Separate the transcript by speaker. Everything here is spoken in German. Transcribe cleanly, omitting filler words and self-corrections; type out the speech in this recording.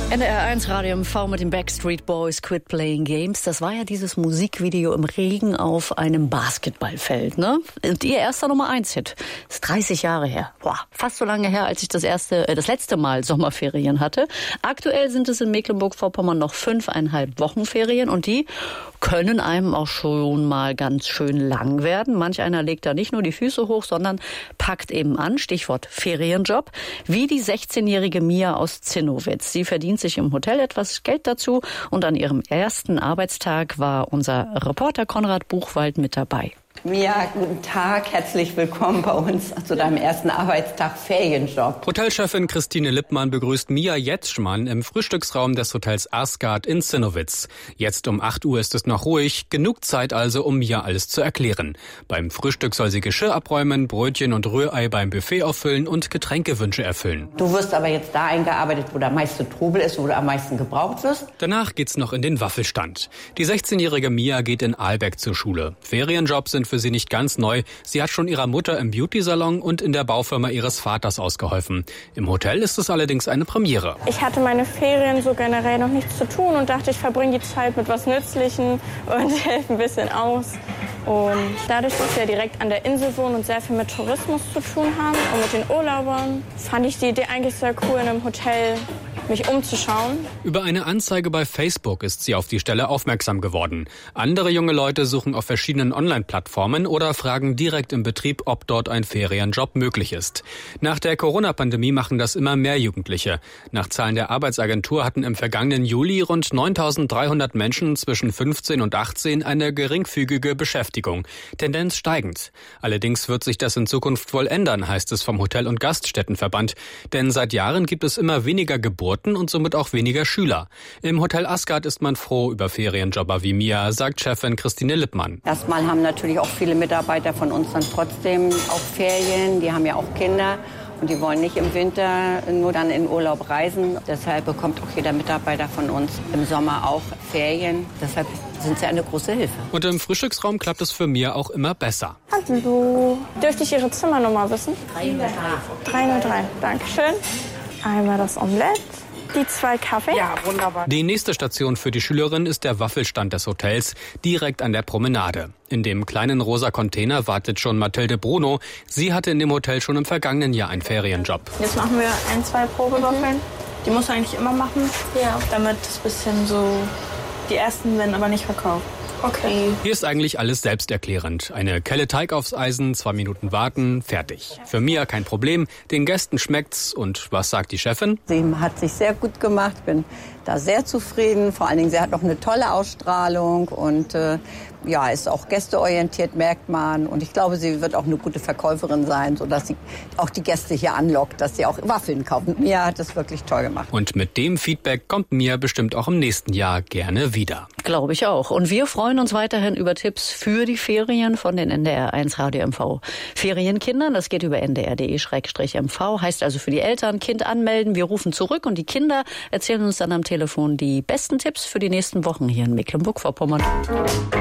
Speaker 1: NDR1 Radio MV mit den Backstreet Boys Quit Playing Games. Das war ja dieses Musikvideo im Regen auf einem Basketballfeld, ne? Und ihr erster Nummer 1 Hit. Das ist 30 Jahre her. Boah, fast so lange her, als ich das letzte Mal Sommerferien hatte. Aktuell sind es in Mecklenburg-Vorpommern noch 5,5 Wochen Ferien und die können einem auch schon mal ganz schön lang werden. Manch einer legt da nicht nur die Füße hoch, sondern packt eben an. Stichwort Ferienjob. Wie die 16-jährige Mia aus Zinnowitz. Sie verdient sich im Hotel etwas Geld dazu und an ihrem ersten Arbeitstag war unser Reporter Konrad Buchwald mit dabei.
Speaker 2: Mia, guten Tag, herzlich willkommen bei uns zu deinem ersten Arbeitstag Ferienjob.
Speaker 3: Hotelchefin Christine Lippmann begrüßt Mia Jetschmann im Frühstücksraum des Hotels Asgard in Zinnowitz. Jetzt um 8 Uhr ist es noch ruhig, genug Zeit also, um Mia alles zu erklären. Beim Frühstück soll sie Geschirr abräumen, Brötchen und Rührei beim Buffet auffüllen und Getränkewünsche erfüllen.
Speaker 2: Du wirst aber jetzt da eingearbeitet, wo der meiste Trubel ist, wo du am meisten gebraucht wirst.
Speaker 3: Danach geht's noch in den Waffelstand. Die 16-jährige Mia geht in Ahlbeck zur Schule. Ferienjobs sind für sie nicht ganz neu. Sie hat schon ihrer Mutter im Beauty-Salon und in der Baufirma ihres Vaters ausgeholfen. Im Hotel ist es allerdings eine Premiere.
Speaker 4: Ich hatte meine Ferien so generell noch nichts zu tun und dachte, ich verbringe die Zeit mit was Nützlichem und helfe ein bisschen aus. Und dadurch, dass wir direkt an der Insel wohnen und sehr viel mit Tourismus zu tun haben und mit den Urlaubern, fand ich die Idee eigentlich sehr cool, in einem Hotel mich umzuschauen.
Speaker 3: Über eine Anzeige bei Facebook ist sie auf die Stelle aufmerksam geworden. Andere junge Leute suchen auf verschiedenen Online-Plattformen oder fragen direkt im Betrieb, ob dort ein Ferienjob möglich ist. Nach der Corona-Pandemie machen das immer mehr Jugendliche. Nach Zahlen der Arbeitsagentur hatten im vergangenen Juli rund 9.300 Menschen zwischen 15 und 18 eine geringfügige Beschäftigung. Tendenz steigend. Allerdings wird sich das in Zukunft wohl ändern, heißt es vom Hotel- und Gaststättenverband. Denn seit Jahren gibt es immer weniger Geburten und somit auch weniger Schüler. Im Hotel Asgard ist man froh über Ferienjobber wie Mia, sagt Chefin Christine Lippmann.
Speaker 2: Erstmal haben natürlich auch viele Mitarbeiter von uns dann trotzdem auch Ferien. Die haben ja auch Kinder und die wollen nicht im Winter nur dann in Urlaub reisen. Deshalb bekommt auch jeder Mitarbeiter von uns im Sommer auch Ferien. Deshalb sind sie eine große Hilfe.
Speaker 3: Und im Frühstücksraum klappt es für Mia auch immer besser.
Speaker 4: Hallo. Dürfte ich Ihre Zimmernummer wissen? 303. 303, Dankeschön. Einmal das Omelett. Die 2 Kaffee?
Speaker 5: Ja, wunderbar.
Speaker 3: Die nächste Station für die Schülerin ist der Waffelstand des Hotels, direkt an der Promenade. In dem kleinen rosa Container wartet schon Mathilde Bruno. Sie hatte in dem Hotel schon im vergangenen Jahr einen Ferienjob.
Speaker 4: Jetzt machen wir 1-2 Probewaffeln. Die musst du eigentlich immer machen, damit es ein bisschen so... Die ersten werden aber nicht verkauft. Okay.
Speaker 3: Hier ist eigentlich alles selbsterklärend. Eine Kelle Teig aufs Eisen, 2 Minuten warten, fertig. Für Mia kein Problem, den Gästen schmeckt's. Und was sagt die Chefin?
Speaker 2: Sie hat sich sehr gut gemacht, bin da sehr zufrieden. Vor allen Dingen, sie hat noch eine tolle Ausstrahlung und ist auch gästeorientiert, merkt man. Und ich glaube, sie wird auch eine gute Verkäuferin sein, sodass sie auch die Gäste hier anlockt, dass sie auch Waffeln kaufen. Mia hat das wirklich toll gemacht.
Speaker 3: Und mit dem Feedback kommt Mia bestimmt auch im nächsten Jahr gerne wieder.
Speaker 1: Glaube ich auch. Und wir freuen uns weiterhin über Tipps für die Ferien von den NDR1 Radio MV Ferienkindern. Das geht über ndr.de/mv. Heißt also für die Eltern, Kind anmelden. Wir rufen zurück und die Kinder erzählen uns dann am Telefon die besten Tipps für die nächsten Wochen hier in Mecklenburg-Vorpommern.